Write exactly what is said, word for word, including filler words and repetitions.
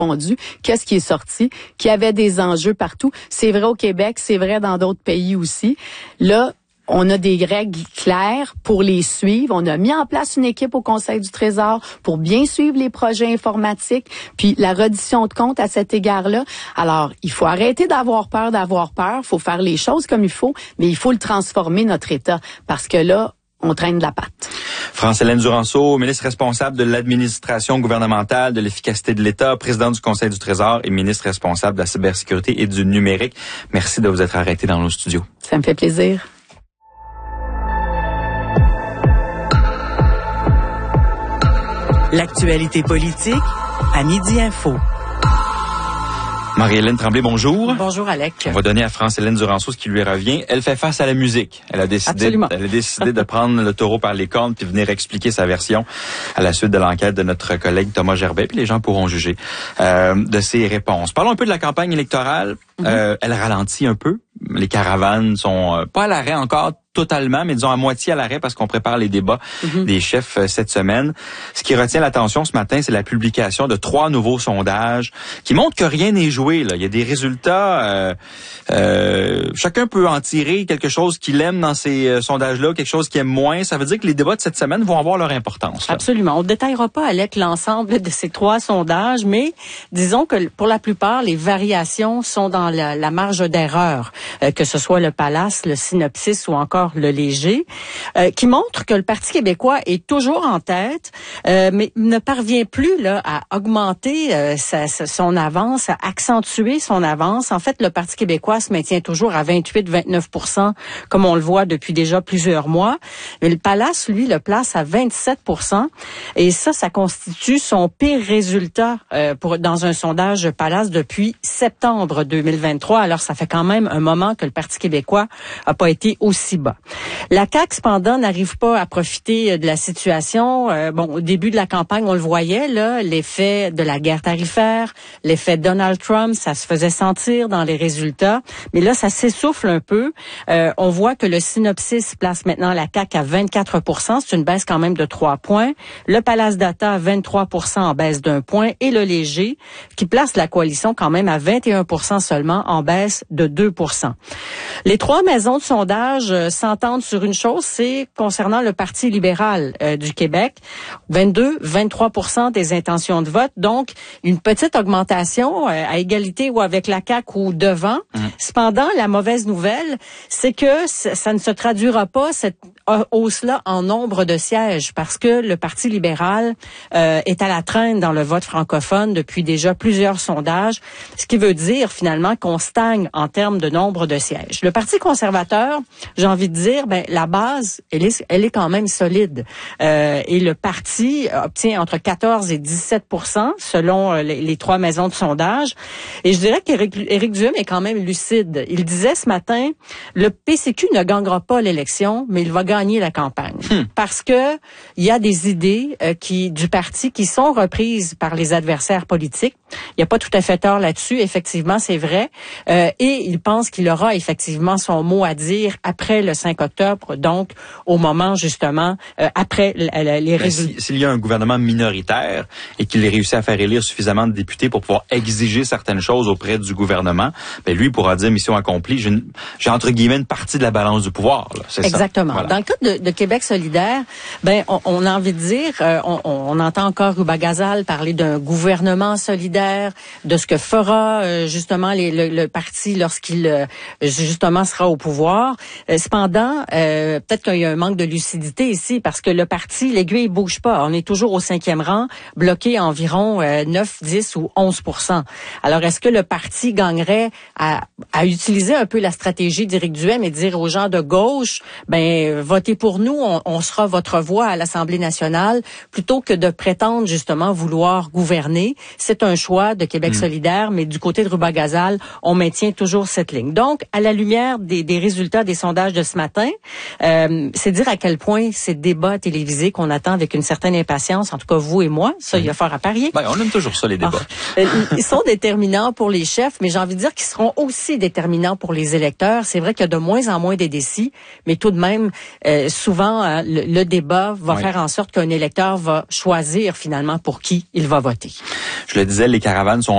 répondu, qu'est-ce qui est sorti, qu'il y avait des enjeux partout. C'est vrai au Québec, c'est vrai dans d'autres pays aussi. Là, on a des règles claires pour les suivre. On a mis en place une équipe au Conseil du Trésor pour bien suivre les projets informatiques, puis la reddition de comptes à cet égard-là. Alors, il faut arrêter d'avoir peur d'avoir peur. Il faut faire les choses comme il faut, mais il faut le transformer, notre État, parce que là, on traîne de la patte. France-Hélène Duranceau, ministre responsable de l'administration gouvernementale, de l'efficacité de l'État, présidente du Conseil du Trésor et ministre responsable de la cybersécurité et du numérique. Merci de vous être arrêté dans nos studios. Ça me fait plaisir. L'actualité politique à Midi Info. Marie-Hélène Tremblay, bonjour. Bonjour, Alec. On va donner à France-Hélène Duranceau ce qui lui revient. Elle fait face à la musique. Elle a décidé, Absolument. elle a décidé de prendre le taureau par les cornes puis venir expliquer sa version à la suite de l'enquête de notre collègue Thomas Gerbet. Puis les gens pourront juger euh, de ses réponses. Parlons un peu de la campagne électorale. Mm-hmm. Euh, elle ralentit un peu. Les caravanes sont euh, pas à l'arrêt encore totalement, mais disons à moitié à l'arrêt parce qu'on prépare les débats mm-hmm. des chefs euh, cette semaine. Ce qui retient l'attention ce matin, c'est la publication de trois nouveaux sondages qui montrent que rien n'est joué. Là. Il y a des résultats. Euh, euh, chacun peut en tirer quelque chose qu'il aime dans ces euh, sondages-là, quelque chose qu'il aime moins. Ça veut dire que les débats de cette semaine vont avoir leur importance. Là. Absolument. On ne détaillera pas, Alec, l'ensemble de ces trois sondages, mais disons que pour la plupart, les variations sont dans la, la marge d'erreur, euh, que ce soit le Palace, le Synopsis ou encore le Léger, euh, qui montre que le Parti québécois est toujours en tête, euh, mais ne parvient plus là à augmenter euh, sa, sa, son avance, à accentuer son avance. En fait, le Parti québécois se maintient toujours à vingt-huit à vingt-neuf pour cent, comme on le voit depuis déjà plusieurs mois. Mais le Palace, lui, le place à vingt-sept pour cent. Et ça, ça constitue son pire résultat euh, pour dans un sondage Palace depuis septembre deux mille vingt-trois. Alors, ça fait quand même un moment que le Parti québécois a pas été aussi bas. La C A Q, cependant, n'arrive pas à profiter de la situation. Euh, bon, au début de la campagne, on le voyait, là, l'effet de la guerre tarifaire, l'effet Donald Trump, ça se faisait sentir dans les résultats. Mais là, ça s'essouffle un peu. Euh, on voit que le Synopsis place maintenant la C A Q à vingt-quatre pour cent. C'est une baisse quand même de trois points. Le Palace Data, vingt-trois pour cent en baisse d'un point. Et le Léger, qui place la coalition quand même à vingt et un pour cent seulement, en baisse de deux pour cent. Les trois maisons de sondage euh, s'entendent sur une chose, c'est concernant le Parti libéral euh, du Québec, vingt-deux à vingt-trois pour cent des intentions de vote, donc une petite augmentation euh, à égalité ou avec la C A Q ou devant. Mmh. Cependant, la mauvaise nouvelle, c'est que ça ne se traduira pas, cette hausse-là, en nombre de sièges, parce que le Parti libéral euh, est à la traîne dans le vote francophone depuis déjà plusieurs sondages, ce qui veut dire finalement qu'on stagne en termes de nombre de sièges. Le Parti conservateur, j'ai envie de dire, ben la base, elle est, elle est quand même solide. Euh, et le parti obtient entre quatorze et dix-sept pour cent selon euh, les, les trois maisons de sondage. Et je dirais qu'Éric Éric Duhem est quand même lucide. Il disait ce matin, le P C Q ne gagnera pas l'élection, mais il va gagner la campagne. Hmm. Parce que il y a des idées euh, qui du parti qui sont reprises par les adversaires politiques. Il n'y a pas tout à fait tort là-dessus. Effectivement, c'est vrai. Euh, et il pense qu'il aura effectivement son mot à dire après le cinq octobre, donc au moment justement euh, après les résultats. S'il y a un gouvernement minoritaire et qu'il réussit à faire élire suffisamment de députés pour pouvoir exiger certaines choses auprès du gouvernement, ben lui pourra dire mission accomplie. J'ai, une, j'ai entre guillemets une partie de la balance du pouvoir. Là, c'est exactement. Ça. Voilà. Dans le cas de, de Québec solidaire, ben on, on a envie de dire, euh, on, on entend encore Rubagazal parler d'un gouvernement solidaire, de ce que fera euh, justement les, le, le parti lorsqu'il euh, justement sera au pouvoir. Euh, cependant, euh, peut-être qu'il y a un manque de lucidité ici parce que le parti, l'aiguille bouge pas. On est toujours au cinquième rang, bloqué à environ euh, neuf, dix ou onze pour cent. Alors, est-ce que le parti gagnerait à, à utiliser un peu la stratégie d'Éric Duhem et dire aux gens de gauche, ben votez pour nous, on, on sera votre voix à l'Assemblée nationale, plutôt que de prétendre justement vouloir gouverner. C'est un choix de Québec mmh. solidaire, mais du côté de Rubagazal, on maintient toujours cette ligne. Donc, à la lumière des, des résultats des sondages de ce matin, euh, c'est dire à quel point ces débats télévisés qu'on attend avec une certaine impatience, en tout cas vous et moi, ça, il y a fort à parier. Ben, on aime toujours ça, les débats. Ah, ils sont déterminants pour les chefs, mais j'ai envie de dire qu'ils seront aussi déterminants pour les électeurs. C'est vrai qu'il y a de moins en moins d'indécis, mais tout de même, euh, souvent, hein, le, le débat va oui. faire en sorte qu'un électeur va choisir finalement pour qui il va voter. Je le disais, les caravanes sont